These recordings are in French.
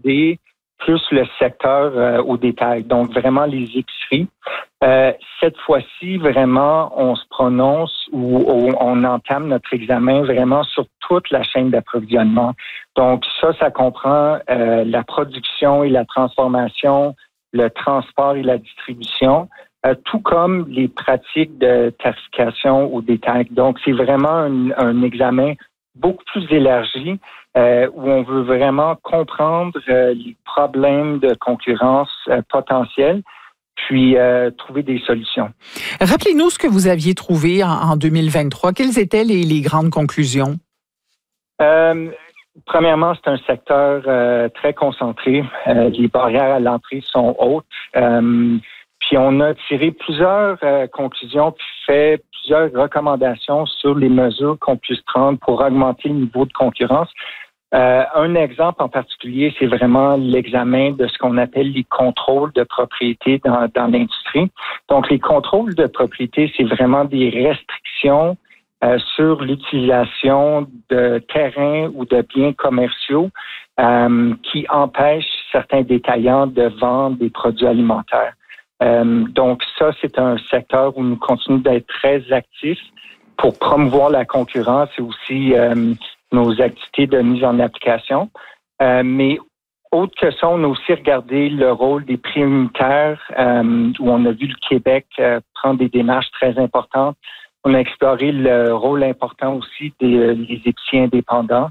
regarder plus le secteur au détail, donc vraiment les épiceries. Cette fois-ci, vraiment, on se prononce ou on entame notre examen vraiment sur toute la chaîne d'approvisionnement. Donc ça comprend la production et la transformation, le transport et la distribution, tout comme les pratiques de tarification au détail. Donc c'est vraiment un examen beaucoup plus élargi où on veut vraiment comprendre les problèmes de concurrence potentiels puis trouver des solutions. Rappelez-nous ce que vous aviez trouvé en 2023. Quelles étaient les grandes conclusions? Premièrement, c'est un secteur très concentré. Les barrières à l'entrée sont hautes. Puis on a tiré plusieurs conclusions puis fait plusieurs recommandations sur les mesures qu'on puisse prendre pour augmenter le niveau de concurrence. Un exemple en particulier, c'est vraiment l'examen de ce qu'on appelle les contrôles de propriété dans l'industrie. Donc, les contrôles de propriété, c'est vraiment des restrictions sur l'utilisation de terrains ou de biens commerciaux qui empêchent certains détaillants de vendre des produits alimentaires. Donc, ça, c'est un secteur où nous continuons d'être très actifs pour promouvoir la concurrence et aussi nos activités de mise en application. Mais autre que ça, on a aussi regardé le rôle des prix unitaires où on a vu le Québec prendre des démarches très importantes. On a exploré le rôle important aussi des épiciers indépendants.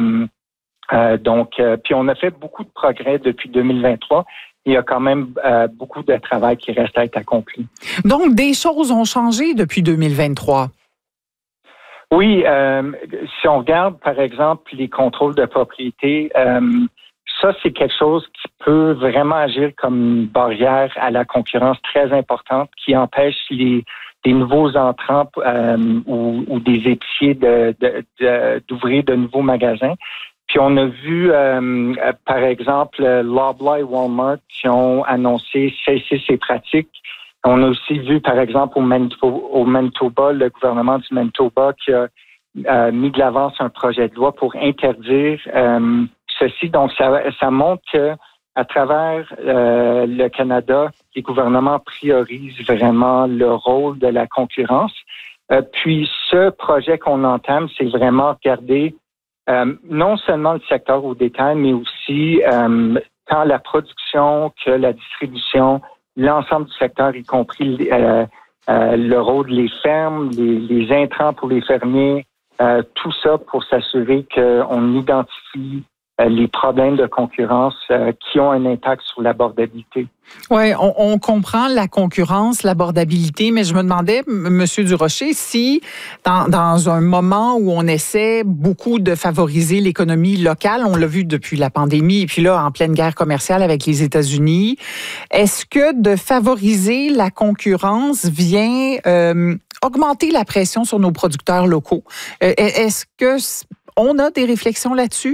Puis on a fait beaucoup de progrès depuis 2023. Il y a quand même beaucoup de travail qui reste à être accompli. Donc, des choses ont changé depuis 2023. Oui, si on regarde, par exemple, les contrôles de propriété, ça, c'est quelque chose qui peut vraiment agir comme une barrière à la concurrence très importante qui empêche des nouveaux entrants ou des épiciers d'ouvrir de nouveaux magasins. Puis on a vu, par exemple, Loblaw et Walmart qui ont annoncé cesser ces pratiques. On a aussi vu, par exemple, au Manitoba, le gouvernement du Manitoba qui a mis de l'avance un projet de loi pour interdire ceci. Donc, ça montre que à travers le Canada, les gouvernements priorisent vraiment le rôle de la concurrence. Puis, ce projet qu'on entame, c'est vraiment regarder non seulement le secteur au détail, mais aussi tant la production que la distribution, l'ensemble du secteur, y compris le rôle des fermes, les intrants pour les fermiers, tout ça pour s'assurer qu'on identifie les problèmes de concurrence qui ont un impact sur l'abordabilité. Oui, on comprend la concurrence, l'abordabilité, mais je me demandais, M. Durocher, si dans un moment où on essaie beaucoup de favoriser l'économie locale, on l'a vu depuis la pandémie et puis là, en pleine guerre commerciale avec les États-Unis, est-ce que de favoriser la concurrence vient augmenter la pression sur nos producteurs locaux? Est-ce que on a des réflexions là-dessus?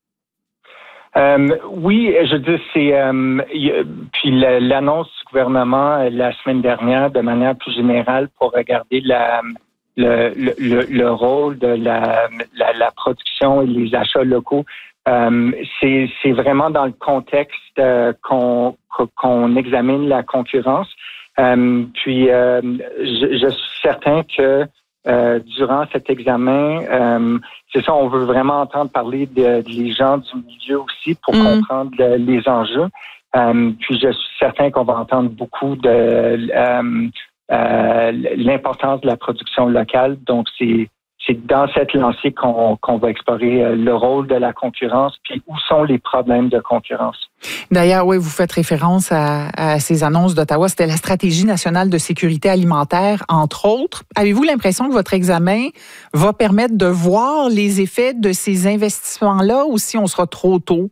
Oui, je dis puis l'annonce du gouvernement la semaine dernière, de manière plus générale, pour regarder le rôle de la production et les achats locaux. C'est vraiment dans le contexte qu'on examine la concurrence. Puis je suis certain que durant cet examen, c'est ça, on veut vraiment entendre parler des gens du milieu aussi pour comprendre les enjeux. Puis je suis certain qu'on va entendre beaucoup de l'importance de la production locale. Donc c'est dans cette lancée qu'on va explorer le rôle de la concurrence, puis où sont les problèmes de concurrence. D'ailleurs, oui, vous faites référence à ces annonces d'Ottawa. C'était la stratégie nationale de sécurité alimentaire, entre autres. Avez-vous l'impression que votre examen va permettre de voir les effets de ces investissements-là ou si on sera trop tôt?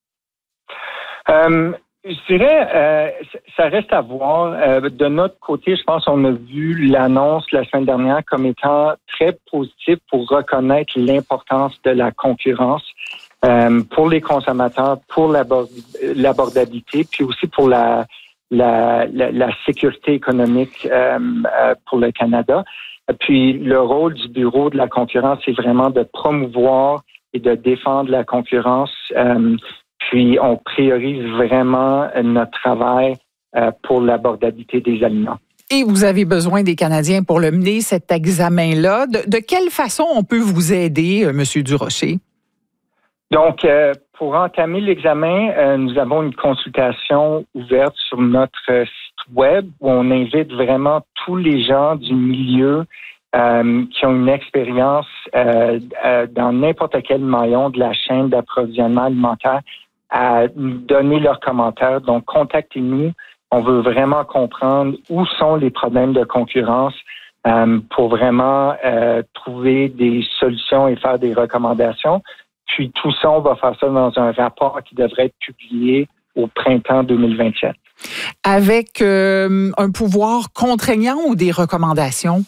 Je dirais, ça reste à voir. De notre côté, je pense qu'on a vu l'annonce la semaine dernière comme étant très positive pour reconnaître l'importance de la concurrence pour les consommateurs, pour l'abordabilité, puis aussi pour la sécurité économique pour le Canada. Puis le rôle du Bureau de la concurrence, c'est vraiment de promouvoir et de défendre la concurrence. Puis, on priorise vraiment notre travail pour l'abordabilité des aliments. Et vous avez besoin des Canadiens pour le mener, cet examen-là. De quelle façon on peut vous aider, M. Durocher? Donc, pour entamer l'examen, nous avons une consultation ouverte sur notre site web où on invite vraiment tous les gens du milieu qui ont une expérience dans n'importe quel maillon de la chaîne d'approvisionnement alimentaire à nous donner leurs commentaires. Donc, contactez-nous. On veut vraiment comprendre où sont les problèmes de concurrence pour vraiment trouver des solutions et faire des recommandations. Puis tout ça, on va faire ça dans un rapport qui devrait être publié au printemps 2027. Avec un pouvoir contraignant ou des recommandations?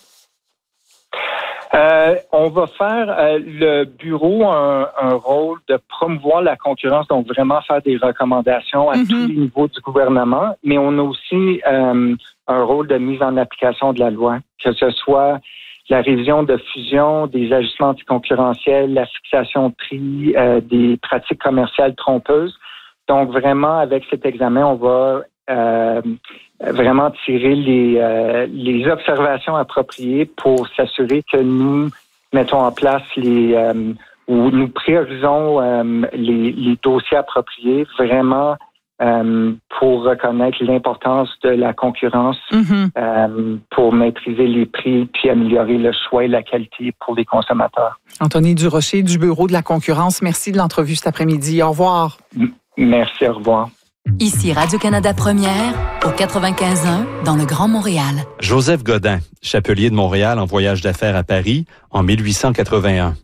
On va faire le bureau un rôle de promouvoir la concurrence, donc vraiment faire des recommandations à tous les niveaux du gouvernement, mais on a aussi un rôle de mise en application de la loi, que ce soit la révision de fusion, des ajustements anticoncurrentiels, la fixation de prix, des pratiques commerciales trompeuses. Donc vraiment, avec cet examen, on va vraiment tirer les observations appropriées pour s'assurer que nous mettons en place ou nous priorisons les dossiers appropriés vraiment pour reconnaître l'importance de la concurrence, pour maîtriser les prix puis améliorer le choix et la qualité pour les consommateurs. Anthony Durocher du Bureau de la concurrence, merci de l'entrevue cet après-midi. Au revoir. Merci, au revoir. Ici Radio-Canada Première, au 95.1, dans le Grand Montréal. Joseph Godin, chapelier de Montréal en voyage d'affaires à Paris en 1881.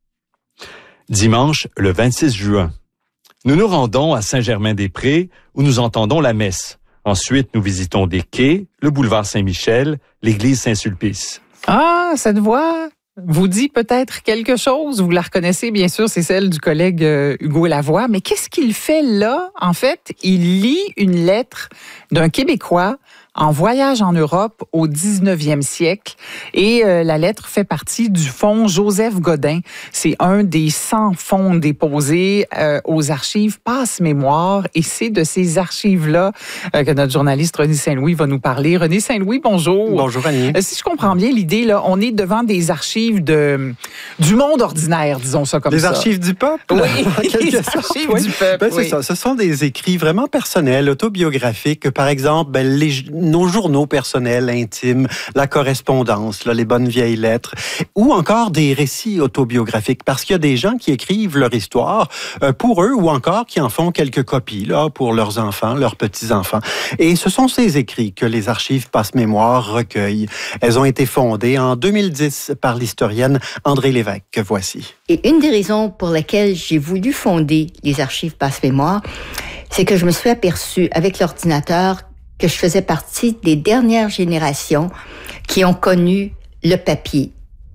Dimanche, le 26 juin. Nous nous rendons à Saint-Germain-des-Prés où nous entendons la messe. Ensuite, nous visitons des quais, le boulevard Saint-Michel, l'église Saint-Sulpice. Ah, cette voix vous dit peut-être quelque chose. Vous la reconnaissez, bien sûr, c'est celle du collègue Hugo Lavoie. Mais qu'est-ce qu'il fait là? En fait, il lit une lettre d'un Québécois en voyage en Europe au 19e siècle. Et la lettre fait partie du fonds Joseph Godin. C'est un des 100 fonds déposés aux archives Passe-Mémoire. Et c'est de ces archives-là que notre journaliste René Saint-Louis va nous parler. René Saint-Louis, bonjour. Bonjour, Annie. Si je comprends bien l'idée, là, on est devant des archives du monde ordinaire, disons ça comme ça. Des archives du peuple? Oui, des archives du peuple. C'est ça. Ce sont des écrits vraiment personnels, autobiographiques. Par exemple, nos journaux personnels, intimes, la correspondance, là, les bonnes vieilles lettres, ou encore des récits autobiographiques, parce qu'il y a des gens qui écrivent leur histoire pour eux, ou encore qui en font quelques copies là pour leurs enfants, leurs petits-enfants. Et ce sont ces écrits que les archives Passe-Mémoire recueillent. Elles ont été fondées en 2010 par l'historienne André Lévesque, que voici. Et une des raisons pour lesquelles j'ai voulu fonder les archives Passe-Mémoire, c'est que je me suis aperçue avec l'ordinateur que je faisais partie des dernières générations qui ont connu le papier.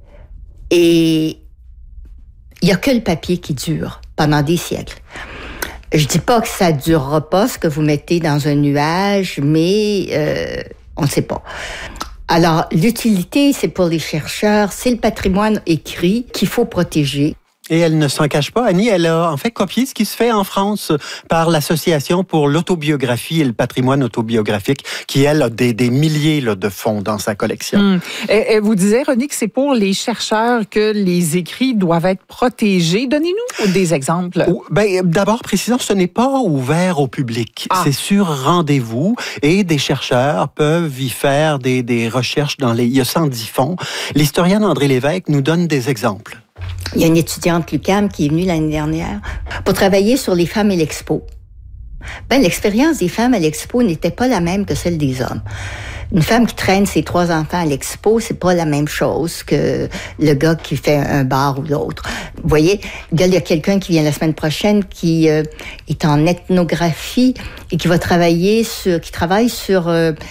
Et il n'y a que le papier qui dure pendant des siècles. Je dis pas que ça durera pas, ce que vous mettez dans un nuage, mais on ne sait pas. Alors, l'utilité, c'est pour les chercheurs, c'est le patrimoine écrit qu'il faut protéger. Et elle ne s'en cache pas, Annie, elle a en fait copié ce qui se fait en France par l'Association pour l'autobiographie et le patrimoine autobiographique, qui, elle, a des milliers là, de fonds dans sa collection. Et vous disiez, René, que c'est pour les chercheurs que les écrits doivent être protégés. Donnez-nous des exemples. D'abord, précisons, ce n'est pas ouvert au public. C'est sur rendez-vous et des chercheurs peuvent y faire des recherches il y a 110 fonds. L'historienne André Lévesque nous donne des exemples. Il y a une étudiante Lucam qui est venue l'année dernière pour travailler sur les femmes et l'expo. L'expérience des femmes à l'expo n'était pas la même que celle des hommes. Une femme qui traîne ses 3 enfants à l'expo, c'est pas la même chose que le gars qui fait un bar ou l'autre. Vous voyez, il y a quelqu'un qui vient la semaine prochaine qui est en ethnographie et qui travaille sur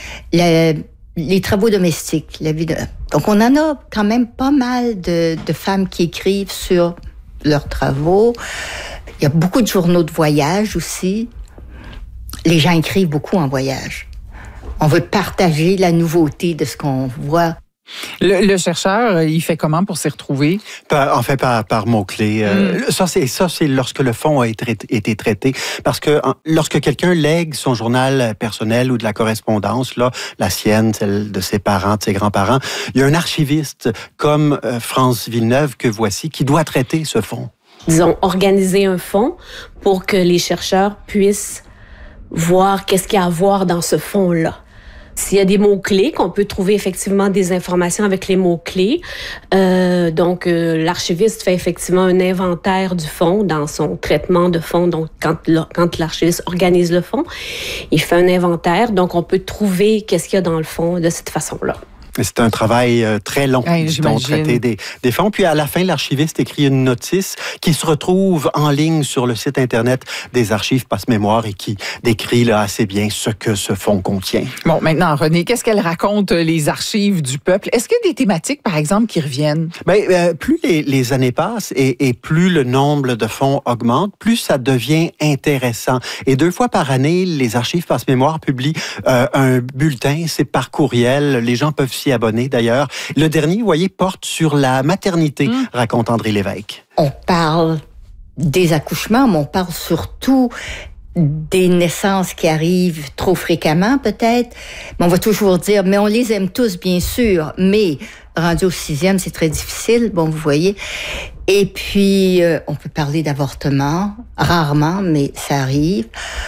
les travaux domestiques, la vie de... Donc, on en a quand même pas mal de femmes qui écrivent sur leurs travaux. Il y a beaucoup de journaux de voyage aussi. Les gens écrivent beaucoup en voyage. On veut partager la nouveauté de ce qu'on voit. Le chercheur, il fait comment pour s'y retrouver? Par mots-clés. Ça, c'est lorsque le fonds a été traité. Parce que lorsque quelqu'un lègue son journal personnel ou de la correspondance, là, la sienne, celle de ses parents, de ses grands-parents, il y a un archiviste comme France Villeneuve que voici qui doit traiter ce fonds. Disons, organiser un fonds pour que les chercheurs puissent voir qu'est-ce qu'il y a à voir dans ce fonds-là. S'il y a des mots-clés, qu'on peut trouver effectivement des informations avec les mots-clés. Donc, l'archiviste fait effectivement un inventaire du fonds dans son traitement de fonds. Donc, quand l'archiviste organise le fonds, il fait un inventaire. Donc, on peut trouver qu'est-ce qu'il y a dans le fonds de cette façon-là. C'est un travail très long, de traiter des fonds. Puis à la fin, l'archiviste écrit une notice qui se retrouve en ligne sur le site Internet des archives Passe-Mémoire et qui décrit là, assez bien ce que ce fonds contient. Bon, maintenant, René, qu'est-ce qu'elle raconte, les archives du peuple? Est-ce qu'il y a des thématiques, par exemple, qui reviennent? Plus les années passent et plus le nombre de fonds augmente, plus ça devient intéressant. Et 2 fois par année, les archives Passe-Mémoire publient un bulletin, c'est par courriel. Les gens peuvent s'y abonner d'ailleurs. Le dernier, vous voyez, porte sur la maternité, raconte André Lévesque. On parle des accouchements, mais on parle surtout des naissances qui arrivent trop fréquemment peut-être. Mais on va toujours dire, mais on les aime tous bien sûr, mais rendu au 6e, c'est très difficile, bon vous voyez. Et puis, on peut parler d'avortement, rarement, mais ça arrive.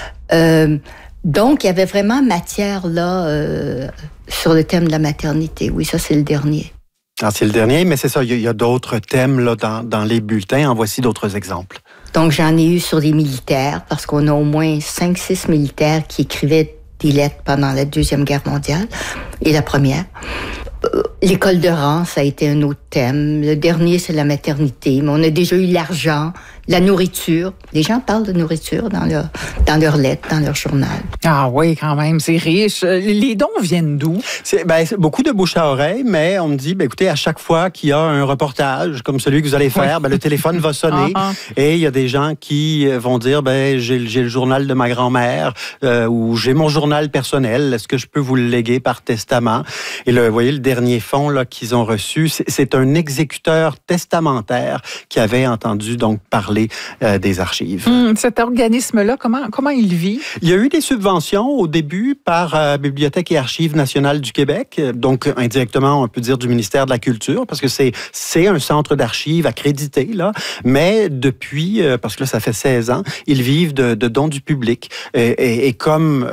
Donc, il y avait vraiment matière là sur le thème de la maternité. Oui, ça, c'est le dernier. Ah, c'est le dernier, mais c'est ça, il y a d'autres thèmes là, dans les bulletins. En voici d'autres exemples. Donc, j'en ai eu sur les militaires, parce qu'on a au moins 5-6 militaires qui écrivaient des lettres pendant la Deuxième Guerre mondiale et la Première. L'école de rang, ça a été un autre thème. Le dernier, c'est la maternité. Mais on a déjà eu l'argent, la nourriture. Les gens parlent de nourriture dans leurs lettres, dans leur journal. Ah oui, quand même, c'est riche. Les dons viennent d'où? C'est beaucoup de bouche à oreille, mais on me dit, écoutez, à chaque fois qu'il y a un reportage comme celui que vous allez faire, le téléphone va sonner. Et il y a des gens qui vont dire, j'ai le journal de ma grand-mère ou j'ai mon journal personnel. Est-ce que je peux vous le léguer par testament? Et vous voyez, le dernier fonds là, qu'ils ont reçu, c'est un exécuteur testamentaire qui avait entendu donc parler des archives. Cet organisme-là, comment il vit? Il y a eu des subventions au début par Bibliothèque et Archives nationales du Québec, donc indirectement, on peut dire du ministère de la Culture, parce que c'est un centre d'archives accrédité, là, mais depuis, parce que là, ça fait 16 ans, ils vivent de dons du public. Et comme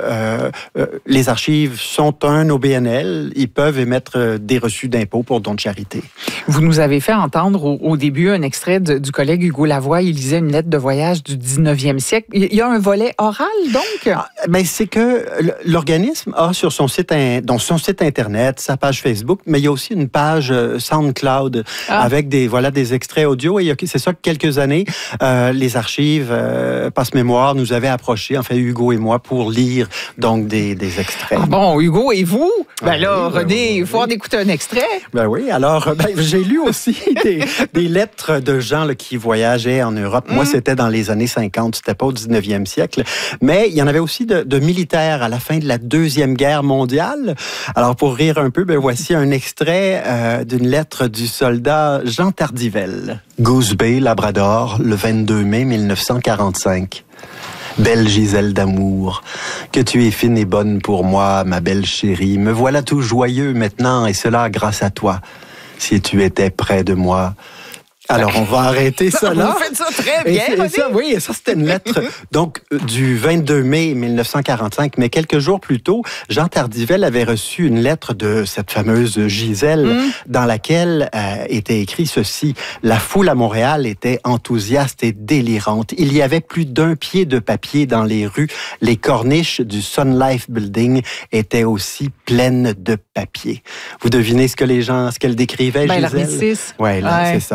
les archives sont un OBNL, ils peuvent émettre des reçus d'impôts pour dons de charité. Vous nous avez fait entendre au début un extrait du collègue Hugo Lavoie. Il lisait une lettre de voyage du 19e siècle. Il y a un volet oral, donc? C'est que l'organisme a sur son site Internet, sa page Facebook, mais il y a aussi une page SoundCloud avec des extraits audio. Et c'est ça que quelques années, les archives Passe-Mémoire nous avaient approchés, en fait, Hugo et moi, pour lire donc des extraits. Ah bon, Hugo et vous? René, il faut en écouter un extrait. Oui, alors, j'ai lu aussi des lettres de gens là, qui voyageaient en Europe. Moi, c'était dans les années 50, c'était pas au 19e siècle. Mais il y en avait aussi de militaires à la fin de la Deuxième Guerre mondiale. Alors, pour rire un peu, voici un extrait d'une lettre du soldat Jean Tardivelle. Goose Bay, Labrador, le 22 mai 1945. Belle Gisèle d'amour, que tu es fine et bonne pour moi, ma belle chérie. Me voilà tout joyeux maintenant, et cela grâce à toi. Si tu étais près de moi... Alors, on va arrêter ça là. Vous faites ça très bien, et ça, c'était une lettre donc du 22 mai 1945. Mais quelques jours plus tôt, Jean Tardivelle avait reçu une lettre de cette fameuse Gisèle dans laquelle était écrit ceci. La foule à Montréal était enthousiaste et délirante. Il y avait plus d'1 pied de papier dans les rues. Les corniches du Sun Life Building étaient aussi pleines de papier. Vous devinez ce qu'elle décrivait, Gisèle? L'armistice. Oui, c'est ça. C'était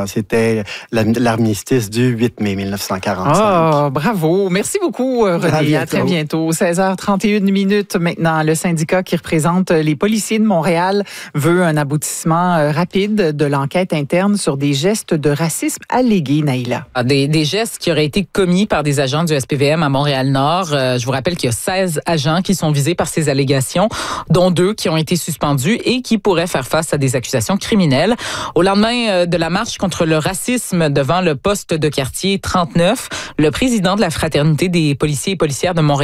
après l'armistice du 8 mai 1945. Ah, bravo. Merci beaucoup, René. À très bientôt. 16h31 maintenant. Le syndicat qui représente les policiers de Montréal veut un aboutissement rapide de l'enquête interne sur des gestes de racisme allégués, Naïla. Des gestes qui auraient été commis par des agents du SPVM à Montréal-Nord. Je vous rappelle qu'il y a 16 agents qui sont visés par ces allégations, dont 2 qui ont été suspendus et qui pourraient faire face à des accusations criminelles. Au lendemain de la marche contre le racisme devant le poste de quartier 39, le président de la Fraternité des policiers et policières de Montréal